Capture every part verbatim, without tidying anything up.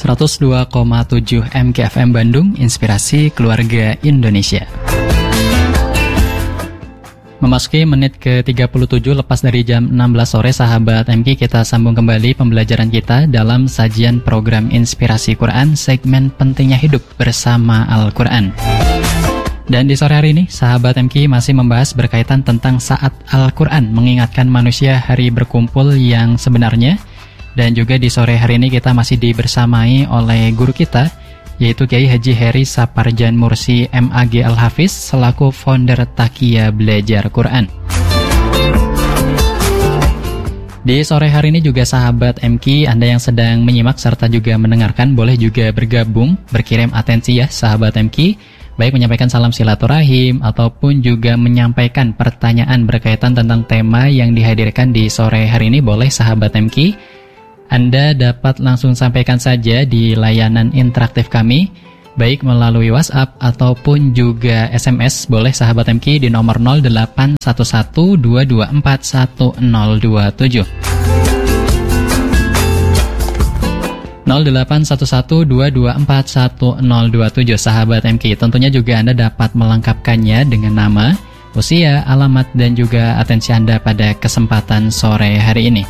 seratus dua koma tujuh M K F M Bandung, Inspirasi Keluarga Indonesia. Memasuki menit ke tiga puluh tujuh lepas dari jam enam belas sore, sahabat M K, kita sambung kembali pembelajaran kita dalam sajian program Inspirasi Quran, segmen Pentingnya Hidup bersama Al-Quran. Dan di sore hari ini, sahabat M K masih membahas berkaitan tentang saat Al-Quran mengingatkan manusia hari berkumpul yang sebenarnya. Dan juga di sore hari ini kita masih dibersamai oleh guru kita, yaitu Kiai Haji Heri Saparjan Mursi M A G Al-Hafiz selaku founder Takia Belajar Quran. Di sore hari ini juga sahabat M K, Anda yang sedang menyimak serta juga mendengarkan boleh juga bergabung, berkirim atensi ya sahabat M K, baik menyampaikan salam silaturahim ataupun juga menyampaikan pertanyaan berkaitan tentang tema yang dihadirkan di sore hari ini, boleh sahabat M K. Anda dapat langsung sampaikan saja di layanan interaktif kami, baik melalui WhatsApp ataupun juga S M S, boleh sahabat M K di nomor nol delapan satu satu dua dua empat satu nol dua tujuh. nol delapan satu satu dua dua empat satu nol dua tujuh, sahabat M K. Tentunya juga Anda dapat melengkapkannya dengan nama, usia, alamat, dan juga atensi Anda pada kesempatan sore hari ini.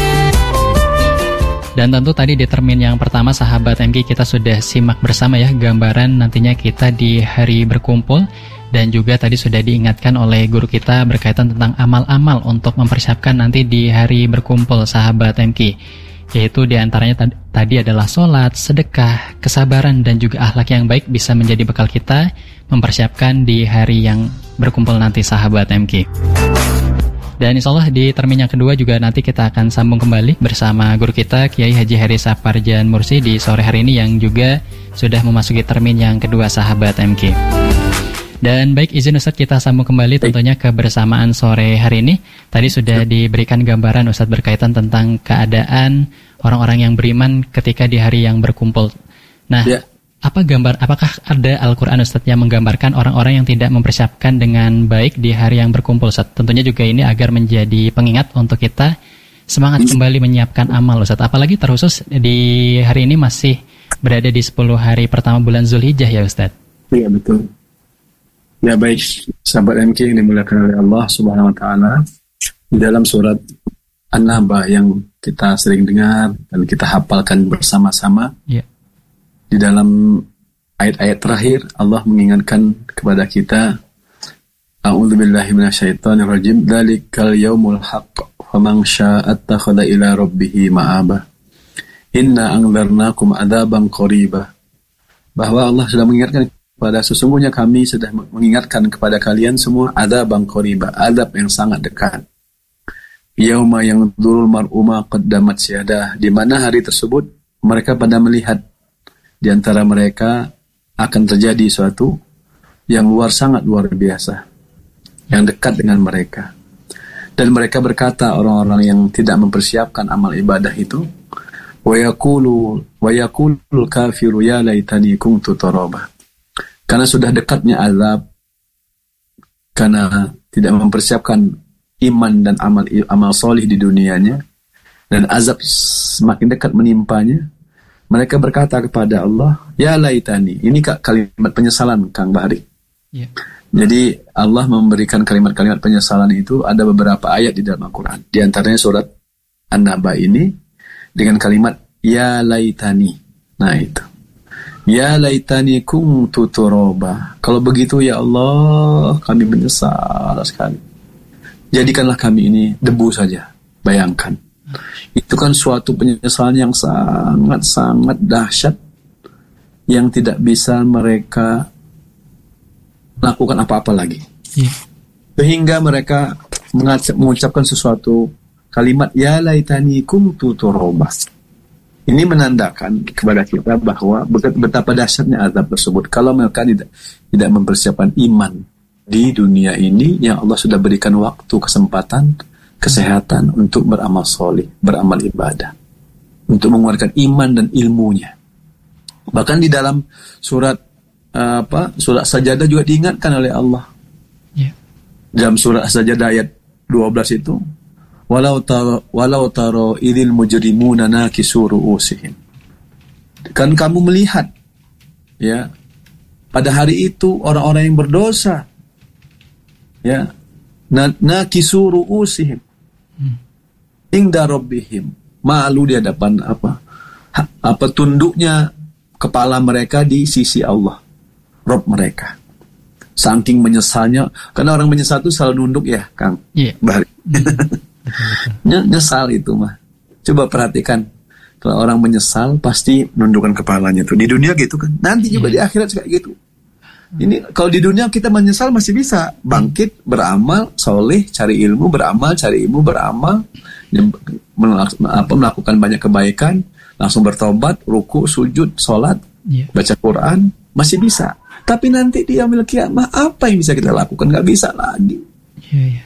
Dan tentu tadi di termin yang pertama, sahabat M K, kita sudah simak bersama ya gambaran nantinya kita di hari berkumpul. Dan juga tadi sudah diingatkan oleh guru kita berkaitan tentang amal-amal untuk mempersiapkan nanti di hari berkumpul, sahabat M K. Yaitu diantaranya t- tadi adalah sholat, sedekah, kesabaran, dan juga akhlak yang baik bisa menjadi bekal kita mempersiapkan di hari yang berkumpul nanti, sahabat M K. Dan insya Allah di termin yang kedua juga nanti kita akan sambung kembali bersama guru kita Kiai Haji Heri Saparjan Mursi di sore hari ini yang juga sudah memasuki termin yang kedua, sahabat M K. Dan baik, izin Ustadz kita sambung kembali tentunya kebersamaan sore hari ini. Tadi sudah diberikan gambaran Ustadz berkaitan tentang keadaan orang-orang yang beriman ketika di hari yang berkumpul. Nah, ya. apa gambar? Apakah ada Al-Quran Ustadz yang menggambarkan orang-orang yang tidak mempersiapkan dengan baik di hari yang berkumpul, Ustadz? Tentunya juga ini agar menjadi pengingat untuk kita semangat kembali menyiapkan amal, Ustadz. Apalagi terkhusus di hari ini masih berada di sepuluh hari pertama bulan Zulhijjah ya, Ustadz? Iya, betul. Ya baik, sahabat M K yang dimuliakan oleh Allah Subhanahu Wa Taala, di dalam surat An-Naba yang kita sering dengar dan kita hafalkan bersama-sama, yeah. Di dalam ayat-ayat terakhir Allah mengingatkan kepada kita, A'udzubillahi minasyaitonirrajim, Dzalikal yaumul haqq, faman syaa'a ittakhadha ila rabbih ma'aba. Inna anzarnakum adzaban qariba. Bahwa Allah sudah mengingatkan pada sesungguhnya kami sudah mengingatkan kepada kalian semua adzaban qariba, azab yang sangat dekat. Yauma yang dzurul mar'uma qaddamat syadah, di mana hari tersebut mereka pada melihat di antara mereka akan terjadi suatu yang luar sangat luar biasa yang dekat dengan mereka. Dan mereka berkata, orang-orang yang tidak mempersiapkan amal ibadah itu, wa yaqulu wa yaqulul kafiru ya laitani kuntu turaba. Karena sudah dekatnya azab, karena tidak mempersiapkan iman dan amal amal solih di dunianya, dan azab semakin dekat menimpanya, mereka berkata kepada Allah, ya laitani. Ini kalimat penyesalan, Kang Bahri. Yeah. Jadi Allah memberikan kalimat-kalimat penyesalan itu ada beberapa ayat di dalam Al-Quran. Di antaranya surat An-Naba ini dengan kalimat ya laitani. Nah itu. Ya laitani kuntu turaba. Kalau begitu ya Allah, kami menyesal sekali. Jadikanlah kami ini debu saja. Bayangkan. Itu kan suatu penyesalan yang sangat-sangat dahsyat yang tidak bisa mereka lakukan apa-apa lagi. Yeah. Sehingga mereka mengucapkan sesuatu kalimat ya laitani kuntu turaba. Ini menandakan kepada kita bahwa betapa dahsyatnya azab tersebut kalau mereka tidak, tidak mempersiapkan iman di dunia ini yang Allah sudah berikan waktu, kesempatan, kesehatan untuk beramal soleh, beramal ibadah, untuk mengeluarkan iman dan ilmunya. Bahkan di dalam surat uh, apa surat Sajadah juga diingatkan oleh Allah. Yeah. Dalam surat Sajadah ayat dua belas itu, walau taro walau taro idil mujrimuna nakisu ru'usihim. Kan kamu melihat, ya, pada hari itu orang-orang yang berdosa, ya, na nakisu ru'usihim inda rabbihim, malu di hadapan apa? Ha, apa tunduknya kepala mereka di sisi Allah, Rabb mereka. Saking menyesalnya, karena orang menyesal itu selalu nunduk ya, Kang. Iya. Yeah. Nyesal itu mah. Coba perhatikan, kalau orang menyesal pasti nundukkan kepalanya tuh. Di dunia gitu kan. Nanti juga yeah. di akhirat kayak gitu. Ini kalau di dunia kita menyesal masih bisa bangkit, beramal, soleh, cari ilmu, beramal, cari ilmu, beramal, melakukan banyak kebaikan, langsung bertobat, ruku, sujud, sholat, yeah. baca Quran, masih bisa. Tapi nanti di yaumil qiyamah apa yang bisa kita lakukan? Gak bisa lagi. Yeah, yeah.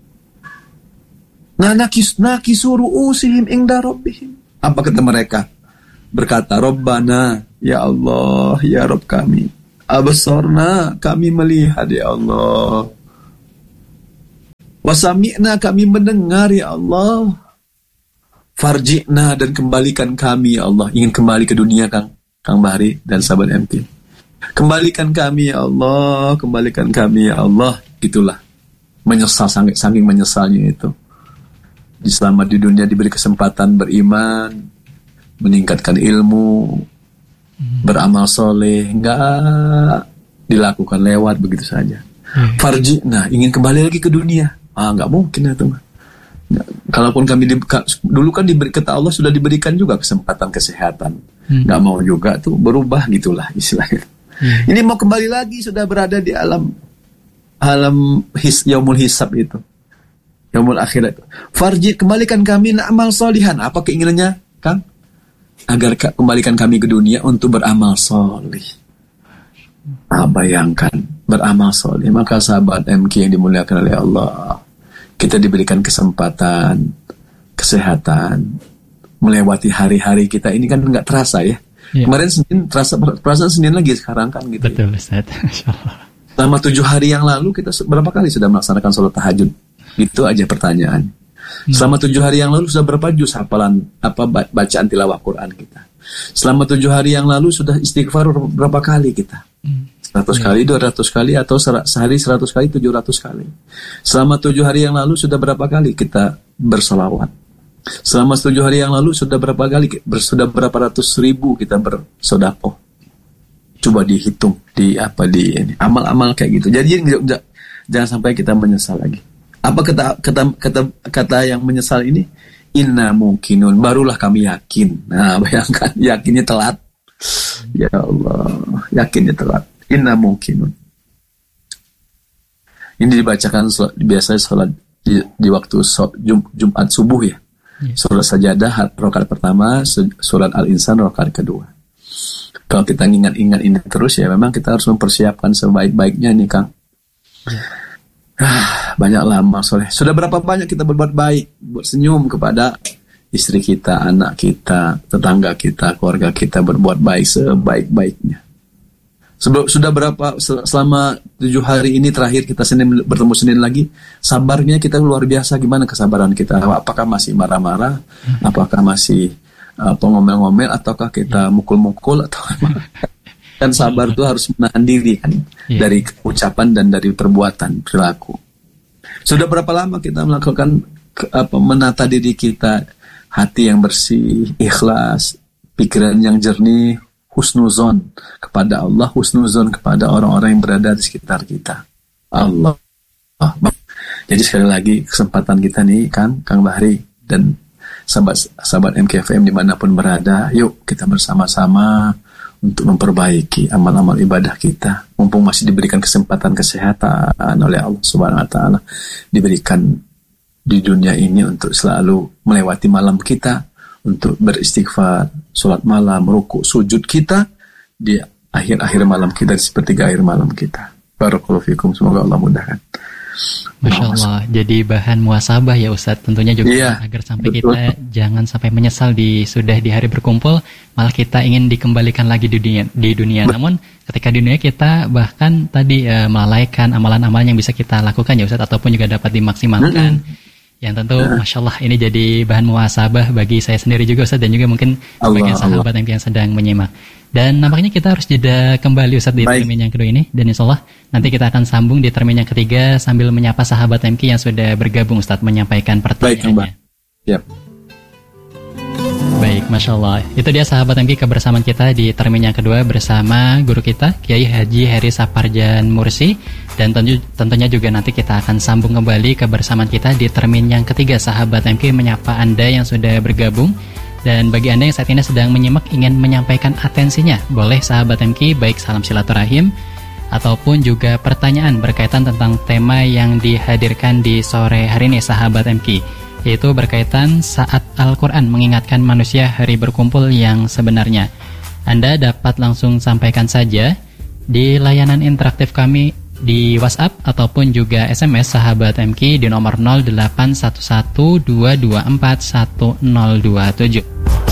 Nah, nakis nakisu ru'usihim inda rabbihim. Apa kata mereka? Berkata, Rabbana, ya Allah, ya Rabb kami. Abasarna, kami melihat ya Allah. Wasami'na, kami mendengar ya Allah. Farji'na, dan kembalikan kami ya Allah. Ingin kembali ke dunia, Kang Kang Bahri dan sahabat M K. Kembalikan kami ya Allah, kembalikan kami ya Allah. Gitulah. Menyesal, saking, saking menyesalnya itu. Selama di dunia diberi kesempatan beriman, meningkatkan ilmu, hmm. beramal soleh, enggak dilakukan lewat begitu saja. Hmm. Farji'na, ingin kembali lagi ke dunia. Ah, enggak mungkin itu mah. Nggak. Kalaupun kami di, dulu kan diberi, kata Allah sudah diberikan juga kesempatan kesehatan, hmm. nggak mau juga tuh berubah gitulah istilahnya. Hmm. Ini mau kembali lagi sudah berada di alam alam his, yaumul hisab itu, yaumul akhirat. Farji, kembalikan kami na'mal solihan. Apa keinginannya, Kang? Agar kembalikan kami ke dunia untuk beramal solih. Ah, bayangkan beramal solih. Maka sahabat M K yang dimuliakan oleh Allah, kita diberikan kesempatan, kesehatan, melewati hari-hari kita ini kan nggak terasa ya. Ya. Kemarin Senin terasa, perasaan Senin lagi sekarang kan gitu. Betul, Ustaz. Insyaallah. Selama tujuh hari yang lalu kita berapa kali sudah melaksanakan sholat tahajud? Itu aja pertanyaan. Hmm. Selama tujuh hari yang lalu sudah berapa juz hafalan apa bacaan tilawah Quran kita? Selama tujuh hari yang lalu sudah istighfar berapa kali kita? Hmm. seratus kali, dua ratus kali, atau sehari seratus kali, tujuh ratus kali. Selama tujuh hari yang lalu sudah berapa kali kita bersolawat? Selama tujuh hari yang lalu sudah berapa kali, sudah berapa ratus ribu kita bersodakoh? Coba dihitung di apa di ini amal-amal kayak gitu. Jadi jangan sampai kita menyesal lagi. Apa kata kata kata kata yang menyesal ini? Inna mungkinun, barulah kami yakin. Nah, bayangkan yakinnya telat. Ya Allah, yakinnya telat. Inna mungkinun. Ini dibacakan biasanya sholat di, di waktu so, Jum, Jumat subuh ya. Yeah. Surat Sajadah rakaat pertama, surat Al-Insan rakaat kedua. Kalau kita ingat-ingat ini terus ya, memang kita harus mempersiapkan sebaik-baiknya nih, Kang. Yeah. Ah, banyak lama soleh. Sudah berapa banyak kita berbuat baik, bersenyum kepada istri kita, anak kita, tetangga kita, keluarga kita, berbuat baik sebaik-baiknya. Sudah berapa selama tujuh hari ini terakhir kita Senin bertemu Senin lagi, sabarnya kita luar biasa. Gimana kesabaran kita? Apakah masih marah-marah? Apakah masih uh, ngomel-ngomel? Ataukah kita mukul-mukul? Atau kan sabar itu harus menahan diri kan, yeah. dari ucapan dan dari perbuatan perilaku. Sudah berapa lama kita melakukan apa, menata diri kita, hati yang bersih, ikhlas, pikiran yang jernih, husnuzon kepada Allah, husnuzon kepada orang-orang yang berada di sekitar kita. Allah. Oh, jadi sekali lagi kesempatan kita nih, Kang, Kang Bahri dan sahabat-sahabat M K F M dimanapun berada, yuk kita bersama-sama untuk memperbaiki amal-amal ibadah kita. Mumpung masih diberikan kesempatan kesehatan oleh Allah Subhanahu Wa Taala, diberikan di dunia ini untuk selalu melewati malam kita, untuk beristighfar, sholat malam, rukuk, sujud kita di akhir-akhir malam kita, di sepertiga akhir malam kita. Barakallahu fikum, semoga Allah mudahkan. Masya Allah, jadi bahan muhasabah ya Ustadz tentunya juga, yeah, agar sampai betul. Kita jangan sampai menyesal di sudah di hari berkumpul, malah kita ingin dikembalikan lagi di dunia. Di dunia. Namun ketika di dunia kita bahkan tadi uh, melalaikan amalan-amalan yang bisa kita lakukan ya Ustadz, ataupun juga dapat dimaksimalkan. Mm-hmm. Yang tentu, Masya Allah, ini jadi bahan muhasabah bagi saya sendiri juga Ustaz, dan juga mungkin bagi sahabat M K yang sedang menyimak. Dan nampaknya kita harus jeda kembali Ustaz di Baik. termin yang kedua ini. Dan insya Allah nanti kita akan sambung di termin yang ketiga sambil menyapa sahabat M K yang sudah bergabung Ustaz menyampaikan pertanyaannya. Baik, Yap. Baik, Masya Allah. Itu dia sahabat M K kebersamaan kita di termin yang kedua bersama guru kita Kiai Haji Heri Saparjan Mursi. Dan tentu, tentunya juga nanti kita akan sambung kembali kebersamaan kita di termin yang ketiga sahabat M K menyapa Anda yang sudah bergabung. Dan bagi Anda yang saat ini sedang menyimak ingin menyampaikan atensinya, boleh sahabat M K baik salam silaturahim ataupun juga pertanyaan berkaitan tentang tema yang dihadirkan di sore hari ini sahabat M K, yaitu berkaitan saat Al-Quran mengingatkan manusia hari berkumpul yang sebenarnya. Anda dapat langsung sampaikan saja di layanan interaktif kami di WhatsApp ataupun juga S M S sahabat M K di nomor nol delapan satu satu dua dua empat satu nol dua tujuh.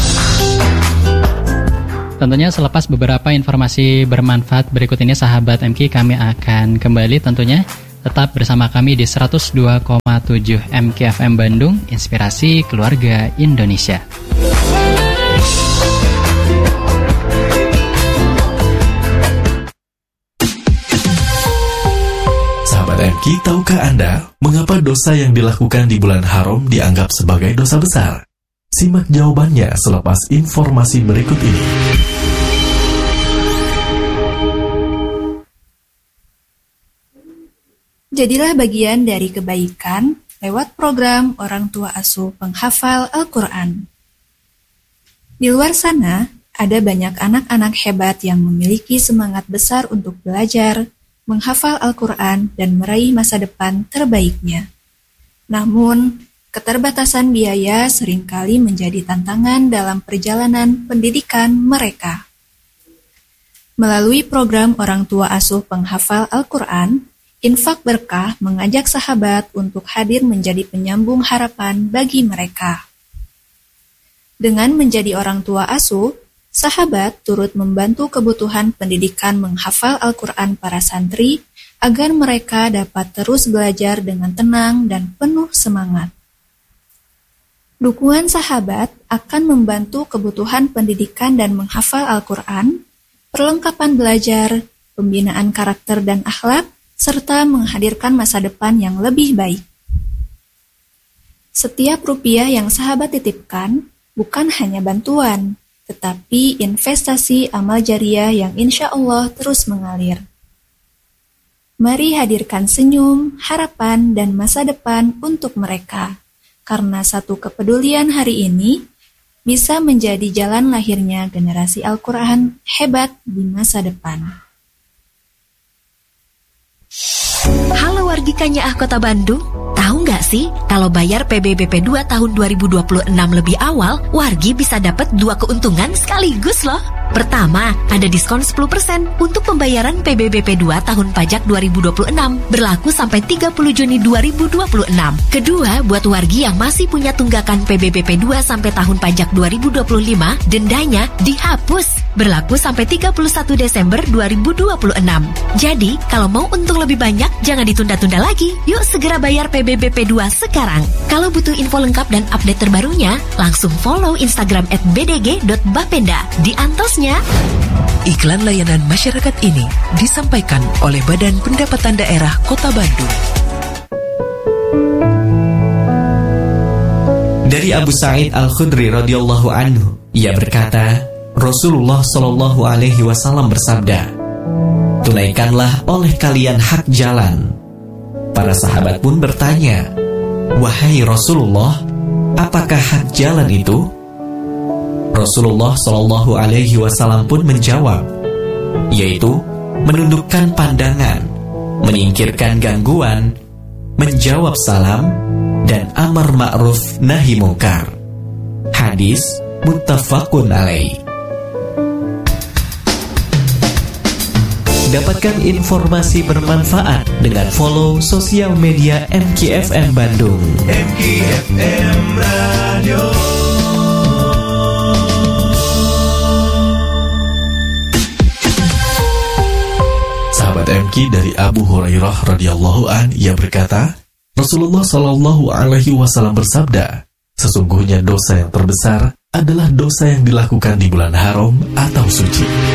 Tentunya selepas beberapa informasi bermanfaat berikut ini sahabat M K, kami akan kembali tentunya tetap bersama kami di seratus dua koma tujuh M K F M Bandung, Inspirasi Keluarga Indonesia. M K, tahukah Anda mengapa dosa yang dilakukan di bulan haram dianggap sebagai dosa besar? Simak jawabannya selepas informasi berikut ini. Jadilah bagian dari kebaikan lewat program Orang Tua Asuh Penghafal Al-Quran. Di luar sana, ada banyak anak-anak hebat yang memiliki semangat besar untuk belajar, menghafal Al-Quran, dan meraih masa depan terbaiknya. Namun, keterbatasan biaya seringkali menjadi tantangan dalam perjalanan pendidikan mereka. Melalui program Orang Tua Asuh Penghafal Al-Quran, Infak Berkah mengajak sahabat untuk hadir menjadi penyambung harapan bagi mereka. Dengan menjadi orang tua asuh, sahabat turut membantu kebutuhan pendidikan menghafal Al-Quran para santri agar mereka dapat terus belajar dengan tenang dan penuh semangat. Dukungan sahabat akan membantu kebutuhan pendidikan dan menghafal Al-Quran, perlengkapan belajar, pembinaan karakter dan akhlak, serta menghadirkan masa depan yang lebih baik. Setiap rupiah yang sahabat titipkan bukan hanya bantuan, tetapi investasi amal jariah yang insya Allah terus mengalir. Mari hadirkan senyum, harapan, dan masa depan untuk mereka, karena satu kepedulian hari ini bisa menjadi jalan lahirnya generasi Al-Quran hebat di masa depan. Halo wargi Kanyaah Kota Bandung, tahu nggak sih kalau bayar P B B P dua tahun dua ribu dua puluh enam lebih awal, wargi bisa dapat dua keuntungan sekaligus loh. Pertama, ada diskon sepuluh persen untuk pembayaran P B B P dua tahun pajak dua ribu dua puluh enam, berlaku sampai tiga puluh Juni dua ribu dua puluh enam. Kedua, buat wargi yang masih punya tunggakan P B B P dua sampai tahun pajak dua ribu dua puluh lima, dendanya dihapus, berlaku sampai tiga puluh satu Desember dua ribu dua puluh enam. Jadi, kalau mau untung lebih banyak, jangan ditunda-tunda lagi. Yuk segera bayar P B B P dua sekarang. Kalau butuh info lengkap dan update terbarunya, langsung follow Instagram at b d g dot bapenda. Di antosnya. Iklan layanan masyarakat ini disampaikan oleh Badan Pendapatan Daerah Kota Bandung. Dari Abu Sa'id Al-Khudri radhiyallahu anhu, ia berkata, Rasulullah shallallahu alaihi wasallam bersabda, tunaikanlah oleh kalian hak jalan. Para sahabat pun bertanya, wahai Rasulullah, apakah hak jalan itu? Rasulullah shallallahu alaihi wasallam pun menjawab, yaitu menundukkan pandangan, menyingkirkan gangguan, menjawab salam, dan amar ma'ruf nahi mungkar. Hadis muttafaqun alaih. Dapatkan informasi bermanfaat dengan follow sosial media M K F M Bandung. M K F M Radio. Sahabat M K, dari Abu Hurairah radhiyallahu an, ia berkata, Rasulullah Shallallahu Alaihi Wasallam bersabda, sesungguhnya dosa yang terbesar adalah dosa yang dilakukan di bulan haram atau suci.